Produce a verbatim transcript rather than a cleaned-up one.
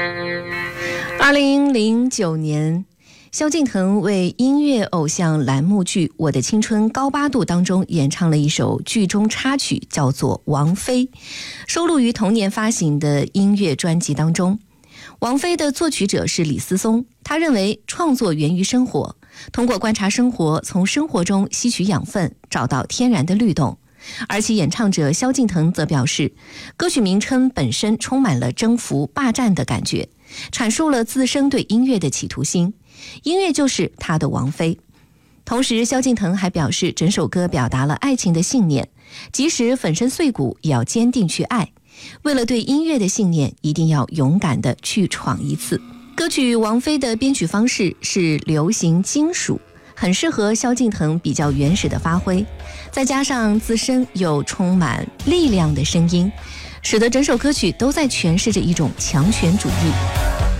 二零零九年，萧敬腾为音乐偶像栏目剧《我的青春高八度》当中演唱了一首剧中插曲，叫做《王妃》，收录于同年发行的音乐专辑当中。王菲的作曲者是李思松，他认为创作源于生活，通过观察生活，从生活中吸取养分，找到天然的律动。而其演唱者萧敬腾则表示，歌曲名称本身充满了征服、霸占的感觉，阐述了自身对音乐的企图心，音乐就是他的王妃。同时，萧敬腾还表示，整首歌表达了爱情的信念，即使粉身碎骨也要坚定去爱，为了对音乐的信念，一定要勇敢地去闯一次。歌曲《王妃》的编曲方式是流行金属，很适合萧敬腾比较原始的发挥，再加上自身有充满力量的声音，使得整首歌曲都在诠释着一种强权主义。